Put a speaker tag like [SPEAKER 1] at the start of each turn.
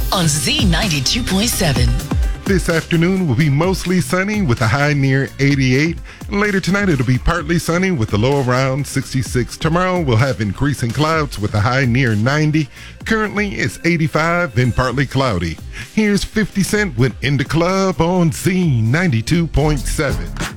[SPEAKER 1] on Z92.7.
[SPEAKER 2] This afternoon will be mostly sunny with a high near 88. And later tonight it'll be partly sunny with a low around 66. Tomorrow we'll have increasing clouds with a high near 90. Currently it's 85 and partly cloudy. Here's 50 Cent with In the Club on Z92.7.